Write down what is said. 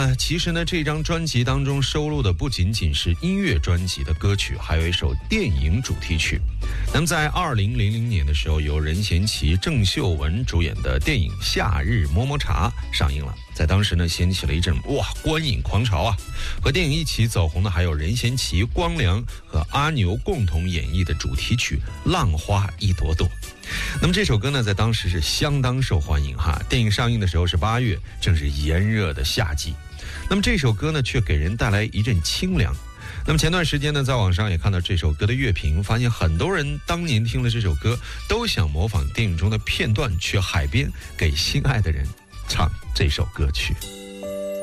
其实呢，这张专辑当中收录的不仅仅是音乐专辑的歌曲，还有一首电影主题曲。那么在2000年的时候，由任贤齐、郑秀文主演的电影《夏日么么茶》上映了，在当时呢，掀起了一阵观影狂潮啊！和电影一起走红的还有任贤齐、光良和阿牛共同演绎的主题曲《浪花一朵朵》。那么这首歌呢，在当时是相当受欢迎哈。电影上映的时候是8月，正是炎热的夏季。那么这首歌呢，却给人带来一阵清凉。那么前段时间呢，在网上也看到这首歌的乐评，发现很多人当年听了这首歌，都想模仿电影中的片段，去海边给心爱的人唱这首歌曲。